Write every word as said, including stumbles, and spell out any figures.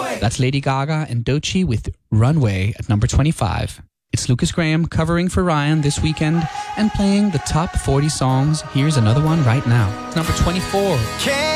That's Lady Gaga and Doechii with Runway at number twenty-five. It's Lucas Graham covering for Ryan this weekend and playing the top forty songs. Here's another one right now. Number twenty-four.